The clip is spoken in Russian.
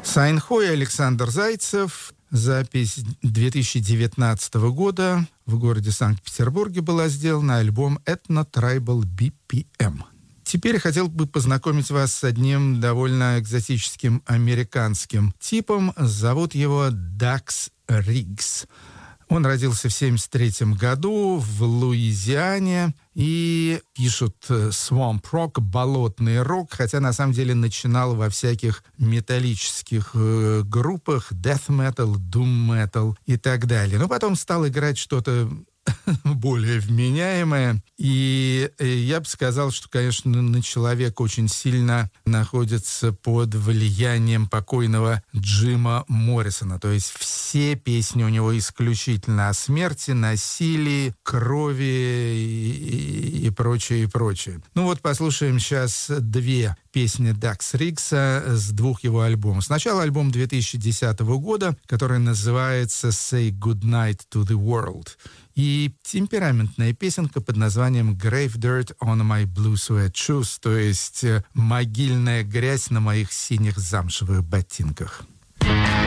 Сайнхой Александр Зайцев. Запись 2019 года в городе Санкт-Петербурге была сделана, альбом Ethno Tribal BPM. Теперь хотел бы познакомить вас с одним довольно экзотическим американским типом. Зовут его Дакс Риггс. Он родился в 1973 году в Луизиане и пишет свамп-рок, болотный рок, хотя на самом деле начинал во всяких металлических группах, death metal, doom metal и так далее. Но потом стал играть что-то более вменяемое. И я бы сказал, что, конечно, человек очень сильно находится под влиянием покойного Джима Моррисона. То есть все песни у него исключительно о смерти, насилии, крови и прочее, и прочее. Ну вот послушаем сейчас две песни Дакса Риггса с двух его альбомов. Сначала альбом 2010 года, который называется «Say Goodnight to the World». И темпераментная песенка под названием «Grave Dirt on My Blue Suede Shoes», то есть «Могильная грязь на моих синих замшевых ботинках».